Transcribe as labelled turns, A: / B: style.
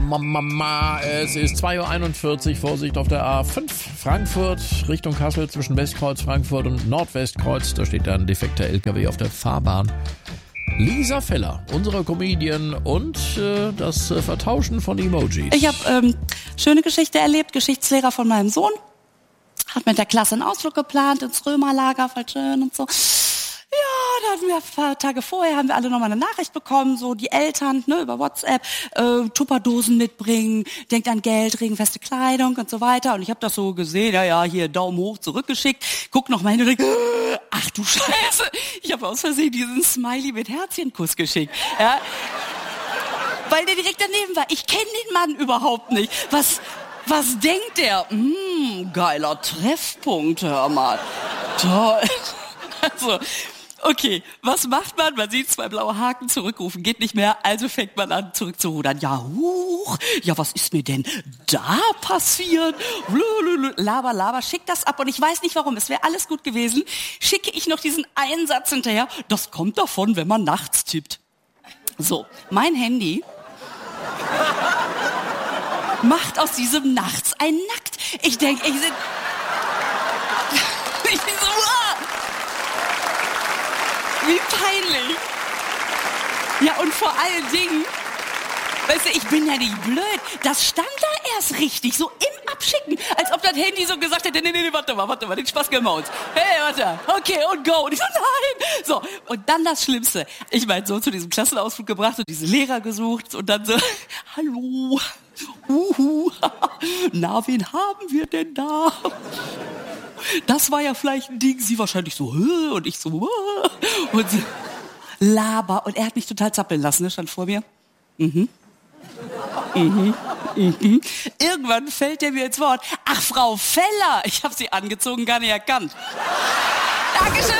A: Es ist 2:41 Uhr, Vorsicht auf der A5 Frankfurt Richtung Kassel zwischen Westkreuz Frankfurt und Nordwestkreuz. Da steht ein defekter LKW auf der Fahrbahn. Lisa Feller, unsere Comedian und das Vertauschen von Emojis.
B: Ich habe schöne Geschichte erlebt. Geschichtslehrer von meinem Sohn hat mit der Klasse einen Ausflug geplant ins Römerlager, voll schön und so. Ja, da hatten wir ein paar Tage vorher, haben wir alle nochmal eine Nachricht bekommen, so die Eltern, ne, über WhatsApp, Tupperdosen mitbringen, denkt an Geld, regenfeste Kleidung und so weiter. Und ich habe das so gesehen, ja, hier Daumen hoch zurückgeschickt, guck noch mal hin und denk, ach du Scheiße, ich habe aus Versehen diesen Smiley mit Herzchenkuss geschickt. Ja, weil der direkt daneben war. Ich kenne den Mann überhaupt nicht. Was denkt der? Geiler Treffpunkt, hör mal. Toll. Also, okay, was macht man? Man sieht 2 blaue Haken, zurückrufen geht nicht mehr, also fängt man an zurückzurudern. Ja, ja, was ist mir denn da passiert? Laber, schick das ab und ich weiß nicht warum, es wäre alles gut gewesen. Schicke ich noch diesen einen Satz hinterher, das kommt davon, wenn man nachts tippt. So, mein Handy macht aus diesem nachts ein Nackt. Ich denke, wie peinlich. Ja, und vor allen Dingen, weißt du, ich bin ja nicht blöd. Das stand da erst richtig, so im Abschicken. Als ob das Handy so gesagt hätte, nee, warte mal, den Spaß können wir uns. Hey, warte, okay, und go. Und ich so, nein. So, und dann das Schlimmste. Ich meinen Sohn zu diesem Klassenausflug gebracht und diese Lehrer gesucht und dann so, hallo, na, wen haben wir denn da? Das war ja vielleicht ein Ding, sie wahrscheinlich so, und ich so, und so, Laber. Und er hat mich total zappeln lassen, ne, stand vor mir. Irgendwann fällt er mir ins Wort. Ach, Frau Feller, ich habe sie angezogen, gar nicht erkannt. Dankeschön.